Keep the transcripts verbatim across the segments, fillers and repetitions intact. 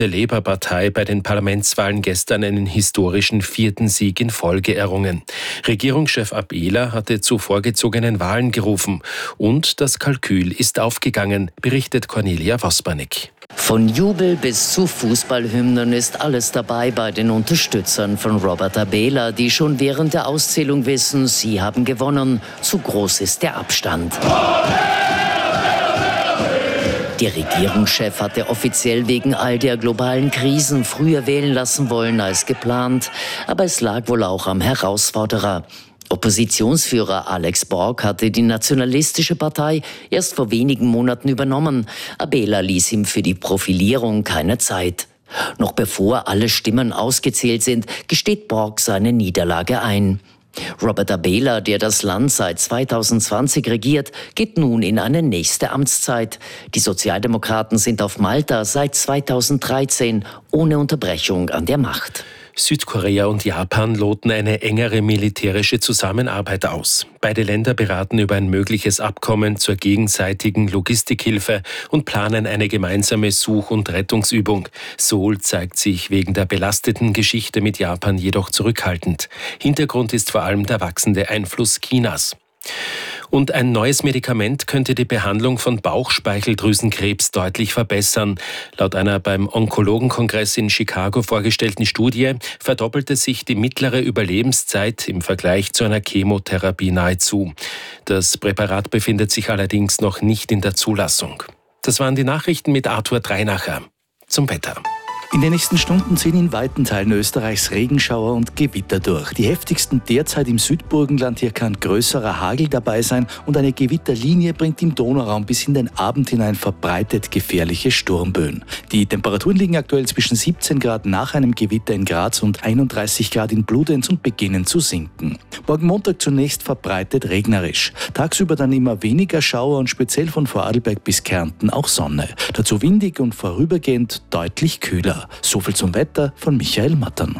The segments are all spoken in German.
der Labour-Partei bei den Parlamentswahlen gestern einen historischen vierten Sieg in Folge errungen. Regierungschef Abela hatte zu vorgezogenen Wahlen gerufen und das Kalkül ist aufgegangen, berichtet Cornelia Vospanek. Von Jubel bis zu Fußballhymnen ist alles dabei bei den Unterstützern von Robert Abela, die schon während der Auszählung wissen, sie haben gewonnen. Zu groß ist der Abstand. Der Regierungschef hatte offiziell wegen all der globalen Krisen früher wählen lassen wollen als geplant. Aber es lag wohl auch am Herausforderer. Oppositionsführer Alex Borg hatte die nationalistische Partei erst vor wenigen Monaten übernommen. Abela ließ ihm für die Profilierung keine Zeit. Noch bevor alle Stimmen ausgezählt sind, gesteht Borg seine Niederlage ein. Robert Abela, der das Land seit zweitausendzwanzig regiert, geht nun in eine nächste Amtszeit. Die Sozialdemokraten sind auf Malta seit zweitausenddreizehn ohne Unterbrechung an der Macht. Südkorea und Japan loten eine engere militärische Zusammenarbeit aus. Beide Länder beraten über ein mögliches Abkommen zur gegenseitigen Logistikhilfe und planen eine gemeinsame Such- und Rettungsübung. Seoul zeigt sich wegen der belasteten Geschichte mit Japan jedoch zurückhaltend. Hintergrund ist vor allem der wachsende Einfluss Chinas. Und ein neues Medikament könnte die Behandlung von Bauchspeicheldrüsenkrebs deutlich verbessern. Laut einer beim Onkologenkongress in Chicago vorgestellten Studie verdoppelte sich die mittlere Überlebenszeit im Vergleich zu einer Chemotherapie nahezu. Das Präparat befindet sich allerdings noch nicht in der Zulassung. Das waren die Nachrichten mit Arthur Dreinacher. Zum Wetter. In den nächsten Stunden ziehen in weiten Teilen Österreichs Regenschauer und Gewitter durch. Die heftigsten derzeit im Südburgenland. Hier kann größerer Hagel dabei sein und eine Gewitterlinie bringt im Donauraum bis in den Abend hinein verbreitet gefährliche Sturmböen. Die Temperaturen liegen aktuell zwischen siebzehn Grad nach einem Gewitter in Graz und einunddreißig Grad in Bludenz und beginnen zu sinken. Morgen Montag zunächst verbreitet regnerisch. Tagsüber dann immer weniger Schauer und speziell von Vorarlberg bis Kärnten auch Sonne. Dazu windig und vorübergehend deutlich kühler. So viel zum Wetter von Michael Mattern.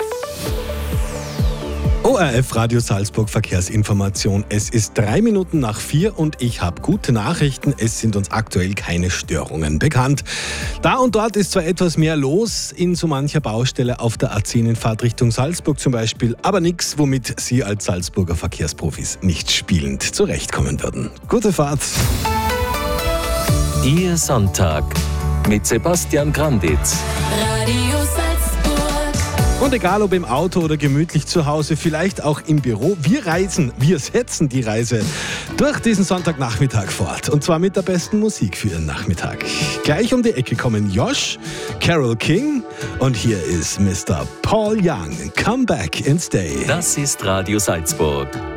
O R F Radio Salzburg Verkehrsinformation. Es ist drei Minuten nach vier und ich habe gute Nachrichten. Es sind uns aktuell keine Störungen bekannt. Da und dort ist zwar etwas mehr los in so mancher Baustelle auf der A zehn in Fahrtrichtung Salzburg zum Beispiel, aber nichts, womit Sie als Salzburger Verkehrsprofis nicht spielend zurechtkommen würden. Gute Fahrt. Ihr Sonntag mit Sebastian Granditz. Radio Salzburg. Und egal ob im Auto oder gemütlich zu Hause, vielleicht auch im Büro, wir reisen, wir setzen die Reise durch diesen Sonntagnachmittag fort. Und zwar mit der besten Musik für Ihren Nachmittag. Gleich um die Ecke kommen Josh, Carole King und hier ist Mister Paul Young. Come back and stay. Das ist Radio Salzburg.